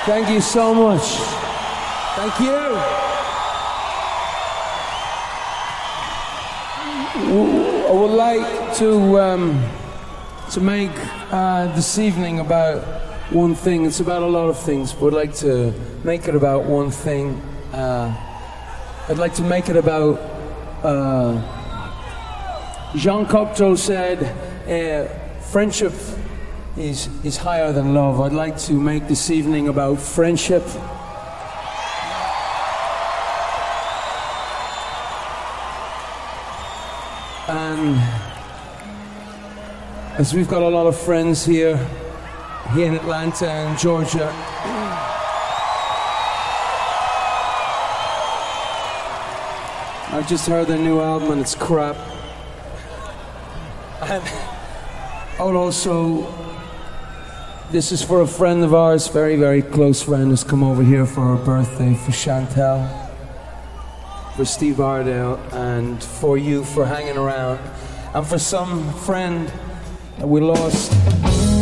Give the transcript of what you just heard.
Thank you so much. Thank you. I would like to make this evening about one thing. It's about a lot of things, but I'd like to make it about one thing. I'd like to make it about Jean Cocteau said, friendship is higher than love. I'd like to make this evening about friendship. And as we've got a lot of friends here in Atlanta and Georgia, I've just heard their new album and it's crap. And I would also, this is for a friend of ours, very, very close friend who's come over here for her birthday, for Chantel, for Steve Ardale, and for you for hanging around, and for some friend that we lost.